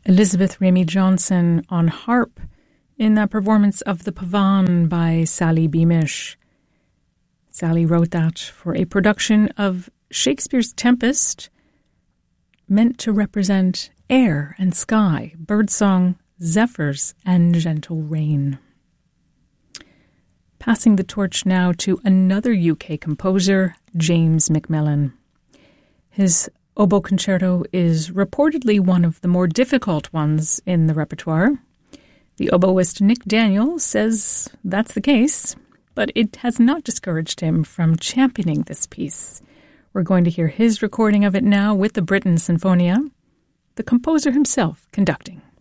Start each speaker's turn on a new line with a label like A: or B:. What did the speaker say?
A: Elizabeth Remy Johnson on harp in that performance of the Pavan by Sally Beamish. Sally wrote that for a production of Shakespeare's Tempest, meant to represent air and sky, birdsong, zephyrs, and gentle rain. Passing the torch now to another UK composer, James Macmillan. His oboe concerto is reportedly one of the more difficult ones in the repertoire. The oboist Nick Daniel says that's the case, but it has not discouraged him from championing this piece. We're going to hear his recording of it now with the Britten Sinfonia, the composer himself conducting.